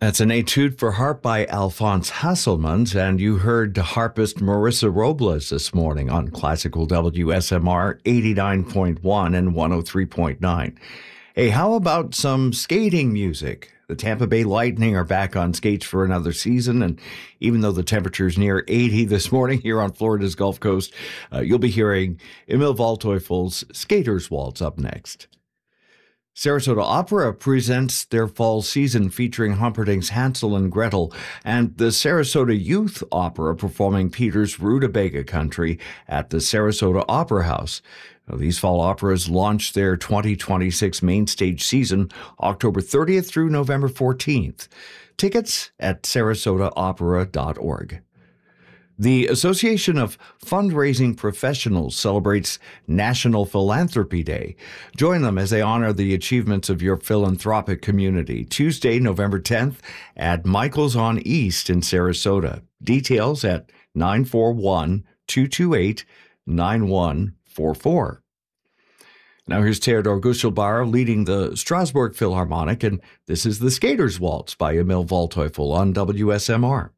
That's an etude for harp by Alphonse Hasselmans, and you heard harpist Marissa Robles this morning on Classical WSMR 89.1 and 103.9. Hey, how about some skating music? The Tampa Bay Lightning are back on skates for another season, and even though the temperature's near 80 this morning here on Florida's Gulf Coast, you'll be hearing Emil Waldteufel's Skater's Waltz up next. Sarasota Opera presents their fall season featuring Humperdinck's Hansel and Gretel and the Sarasota Youth Opera performing Peter's Rutabaga Country at the Sarasota Opera House. Now, these fall operas launch their 2026 main stage season October 30th through November 14th. Tickets at sarasotaopera.org. The Association of Fundraising Professionals celebrates National Philanthropy Day. Join them as they honor the achievements of your philanthropic community. Tuesday, November 10th at Michael's on East in Sarasota. Details at 941-228-9144. Now here's Theodor Guschelbauer leading the Strasbourg Philharmonic, and this is the Skater's Waltz by Emil Waldteufel on WSMR.